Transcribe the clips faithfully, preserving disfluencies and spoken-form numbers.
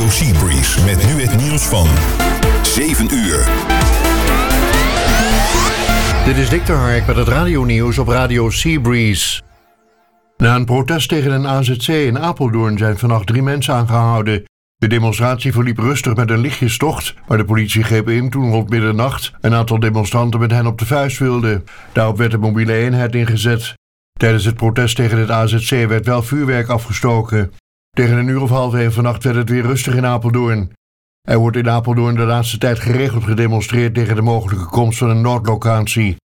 Radio Seabreeze met nu het nieuws van zeven uur. Dit is Dick de Hark met het radionieuws op Radio Seabreeze. Na een protest tegen een A Z C in Apeldoorn zijn vannacht drie mensen aangehouden. De demonstratie verliep rustig met een lichtjestocht, maar de politie greep in toen rond middernacht een aantal demonstranten met hen op de vuist wilden. Daarop werd de mobiele eenheid ingezet. Tijdens het protest tegen het A Z C werd wel vuurwerk afgestoken. Tegen een uur of half één vannacht werd het weer rustig in Apeldoorn. Er wordt in Apeldoorn de laatste tijd geregeld gedemonstreerd tegen de mogelijke komst van een noodlocatie.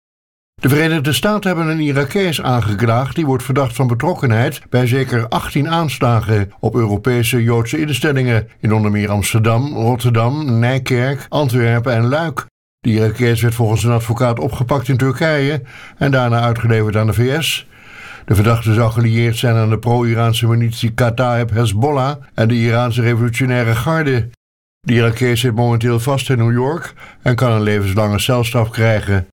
De Verenigde Staten hebben een Irakees aangeklaagd die wordt verdacht van betrokkenheid bij zeker achttien aanslagen op Europese Joodse instellingen in onder meer Amsterdam, Rotterdam, Nijkerk, Antwerpen en Luik. De Irakees werd volgens een advocaat opgepakt in Turkije en daarna uitgeleverd aan de V S. De verdachte zou gelieerd zijn aan de pro-Iraanse militie Kataib Hezbollah en de Iraanse revolutionaire garde. De Irakees zit momenteel vast in New York en kan een levenslange celstraf krijgen.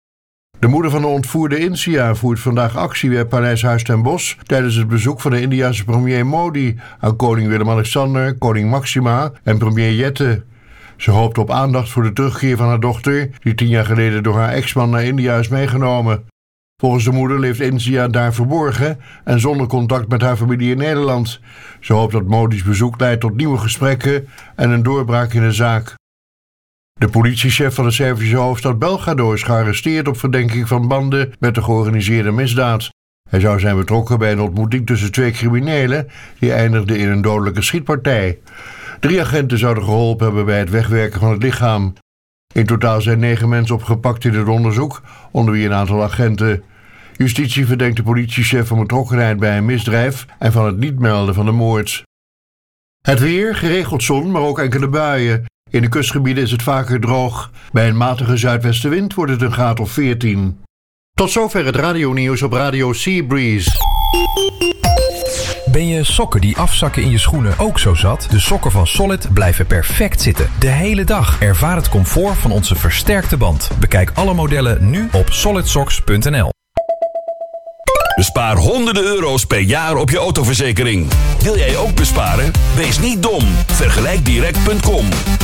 De moeder van de ontvoerde Insia voert vandaag actie bij Paleis Huis ten Bosch tijdens het bezoek van de Indiase premier Modi aan koning Willem-Alexander, koning Maxima en premier Jette. Ze hoopt op aandacht voor de terugkeer van haar dochter, die tien jaar geleden door haar ex-man naar India is meegenomen. Volgens de moeder leeft Insia daar verborgen en zonder contact met haar familie in Nederland. Ze hoopt dat Modi's bezoek leidt tot nieuwe gesprekken en een doorbraak in de zaak. De politiechef van de Servische hoofdstad Belgrado is gearresteerd op verdenking van banden met de georganiseerde misdaad. Hij zou zijn betrokken bij een ontmoeting tussen twee criminelen die eindigde in een dodelijke schietpartij. Drie agenten zouden geholpen hebben bij het wegwerken van het lichaam. In totaal zijn negen mensen opgepakt in het onderzoek, onder wie een aantal agenten. Justitie verdenkt de politiechef van betrokkenheid bij een misdrijf en van het niet melden van de moord. Het weer, geregeld zon, maar ook enkele buien. In de kustgebieden is het vaker droog. Bij een matige zuidwestenwind wordt het een graad of veertien. Tot zover het radionieuws op Radio Seabreeze. Ben je sokken die afzakken in je schoenen ook zo zat? De sokken van Solid blijven perfect zitten. De hele dag. Ervaar het comfort van onze versterkte band. Bekijk alle modellen nu op solid socks punt n l. Bespaar honderden euro's per jaar op je autoverzekering. Wil jij ook besparen? Wees niet dom. vergelijk direct punt com.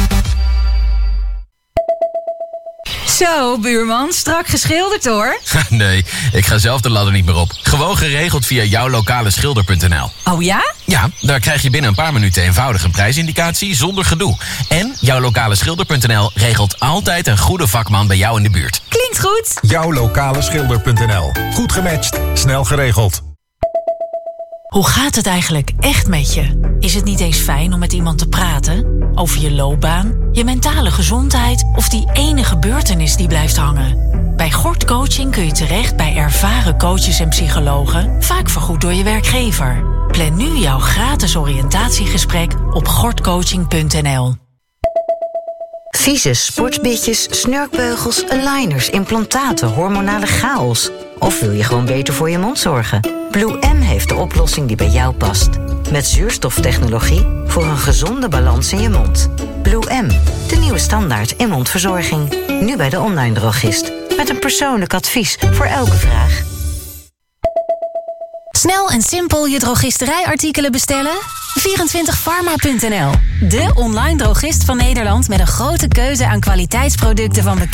Zo, buurman, strak geschilderd hoor. Nee, ik ga zelf de ladder niet meer op. Gewoon geregeld via jouw lokale schilder punt n l. Oh ja? Ja, daar krijg je binnen een paar minuten eenvoudig een prijsindicatie zonder gedoe. En jouw lokale schilder punt n l regelt altijd een goede vakman bij jou in de buurt. Klinkt goed. jouw lokale schilder punt n l. Goed gematcht, snel geregeld. Hoe gaat het eigenlijk echt met je? Is het niet eens fijn om met iemand te praten? Over je loopbaan, je mentale gezondheid of die ene gebeurtenis die blijft hangen? Bij Gort Coaching kun je terecht bij ervaren coaches en psychologen, vaak vergoed door je werkgever. Plan nu jouw gratis oriëntatiegesprek op gort coaching punt n l. Vieze sportbitjes, snurkbeugels, aligners, implantaten, hormonale chaos. Of wil je gewoon beter voor je mond zorgen? Blue M heeft de oplossing die bij jou past. Met zuurstoftechnologie voor een gezonde balans in je mond. Blue M, de nieuwe standaard in mondverzorging. Nu bij de online drogist. Met een persoonlijk advies voor elke vraag. Snel en simpel je drogisterijartikelen bestellen? vierentwintig pharma punt n l. De online drogist van Nederland met een grote keuze aan kwaliteitsproducten van